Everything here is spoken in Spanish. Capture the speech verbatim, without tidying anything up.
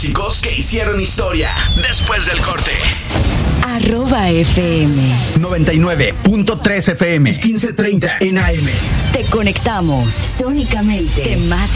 Chicos que hicieron historia después del corte. Arroba F M noventa y nueve punto tres F M, quince treinta en A M. Te conectamos sónicamente. Te